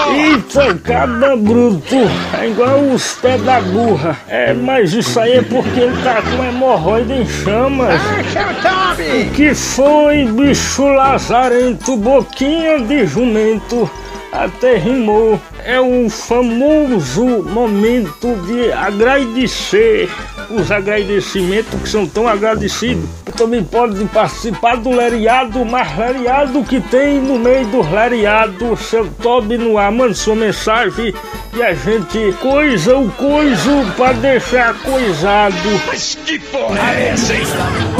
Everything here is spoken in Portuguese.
Eita, cada bruto, é igual os pés da burra. Mas isso aí é porque ele tá com hemorroida em chamas. O que foi, bicho lazarento, boquinha de jumento, até rimou. É o famoso momento de agradecer. Os agradecimentos que são tão agradecidos. Também pode participar do leriado, mais leriado que tem no meio do leriado. Seu Toby no ar, manda sua mensagem e a gente coisa o coiso pra deixar coisado. Mas que porra é essa, hein?